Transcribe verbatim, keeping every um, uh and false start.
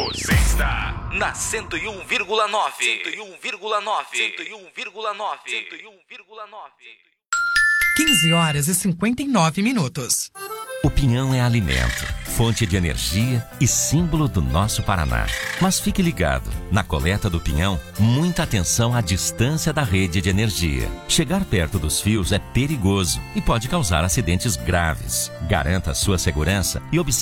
Você está na cento e um vírgula nove. cento e um vírgula nove. cento e um vírgula nove. cento e um vírgula nove. quinze horas e cinquenta e nove minutos. O pinhão é alimento, fonte de energia e símbolo do nosso Paraná. Mas fique ligado, na coleta do pinhão, muita atenção à distância da rede de energia. Chegar perto dos fios é perigoso e pode causar acidentes graves. Garanta a sua segurança e observe